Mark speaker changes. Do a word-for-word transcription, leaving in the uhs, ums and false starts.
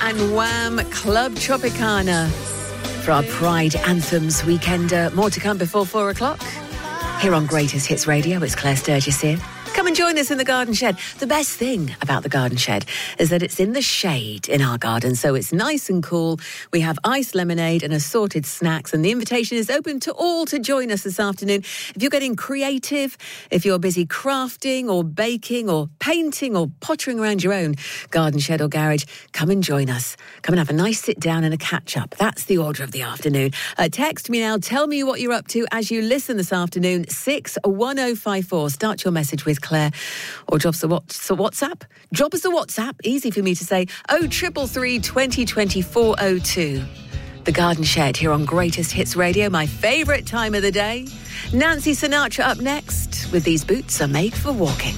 Speaker 1: and Wham! Club Tropicana for our Pride Anthems weekender. More to come before four o'clock. Here on Greatest Hits Radio, it's Claire Sturgis here. Come and join us in the garden shed. The best thing about the garden shed is that it's in the shade in our garden, so it's nice and cool. We have iced lemonade and assorted snacks, and the invitation is open to all to join us this afternoon. If you're getting creative, if you're busy crafting or baking or painting or pottering around your own garden shed or garage, come and join us. Come and have a nice sit down and a catch up. That's the order of the afternoon. Uh, text me now. Tell me what you're up to as you listen this afternoon. six one oh five four. Start your message with Claire, or drop us a WhatsApp. Drop us a WhatsApp. Easy for me to say. oh triple three twenty twenty-four oh two. The Garden Shed here on Greatest Hits Radio. My favourite time of the day. Nancy Sinatra up next with These Boots Are Made for Walking.